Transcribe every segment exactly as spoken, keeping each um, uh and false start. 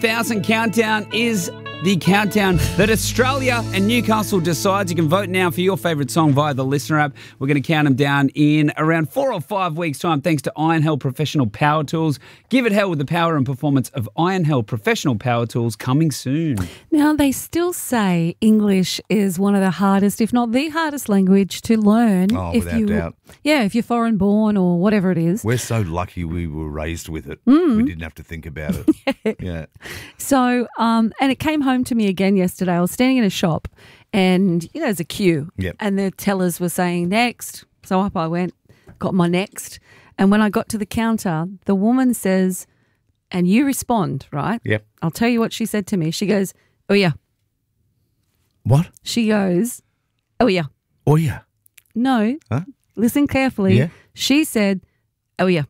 Thousand Countdown is the countdown that Australia and Newcastle decides. You can vote now for your favourite song via the Listener app. We're going to count them down in around four or five weeks' time thanks to Iron Hell Professional Power Tools. Give it hell with the power and performance of Iron Hell Professional Power Tools coming soon. Now, they still say English is one of the hardest, if not the hardest language to learn. Oh, if without you, doubt. Yeah, if you're foreign born or whatever it is. We're so lucky we were raised with it. Mm. We didn't have to think about it. Yeah. So, um, and it came home to me again yesterday. I was standing in a shop and, you know, there's a queue. Yep. And the tellers were saying, next. So up I went, got my next. And when I got to the counter, the woman says, and you respond, right? Yep. I'll tell you what she said to me. She goes, oh, yeah. What? She goes, oh, yeah. Oh, yeah. No. Huh? Listen carefully. Yeah. She said, oh, yeah.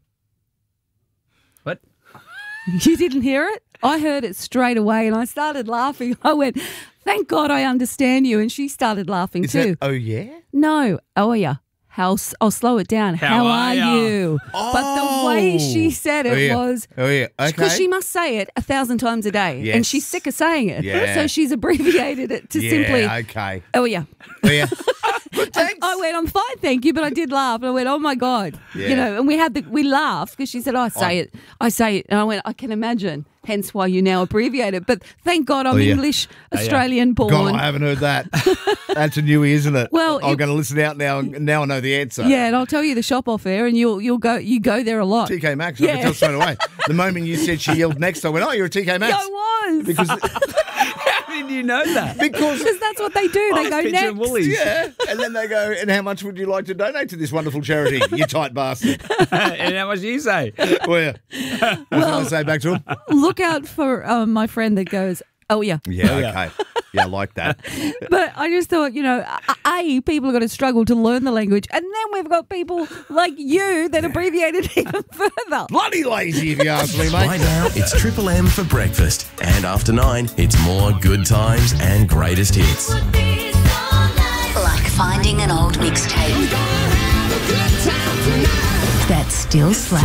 What? You didn't hear it? I heard it straight away and I started laughing. I went, thank God I understand you. And she started laughing Is too. that, oh, yeah? No. Oh, yeah. How, s- I'll slow it down. How, How are are ya? you? But the way she said it Oh, yeah. was... Oh, yeah. Okay. Because she must say it a thousand times a day. Yes. And she's sick of saying it. Yeah. So she's abbreviated it to yeah, simply, okay. oh, yeah. Oh, yeah. And I went, I'm fine, thank you, but I did laugh. And I went, oh my God, Yeah. you know. And we had the we laughed because she said, "I say I- it, I say it," and I went, I can imagine. Hence why you now abbreviate it. But thank God I'm Oh, yeah. English, yeah. Australian born. God, I haven't heard that. That's a newie, isn't it? Well, I'm it- going to listen out now. Now I know the answer. Yeah, and I'll tell you the shop off air, and you'll you'll go you go there a lot. T K Maxx. I Yeah. can tell straight away. The moment you said she yelled next, I went, oh, you're a T K Maxx. Yeah, I was Because, How did you know that? because because that's what they do. They I go was picturing next. Woolies. yeah. And then they go, and how much would you like to donate to this wonderful charity, you tight bastard? And how much do you say? Well, yeah. That's what I say back to him. Look out for um, my friend that goes, oh yeah. Yeah, Oh, yeah. okay. Yeah, I like that. But I just thought, you know, a, a people are going to struggle to learn the language, and then we've got people like you that abbreviate it even further. Bloody lazy, if you ask me, Right mate. now, it's Triple M for breakfast. And after nine, it's more good times and greatest hits. Like finding an old mixtape that still slaps.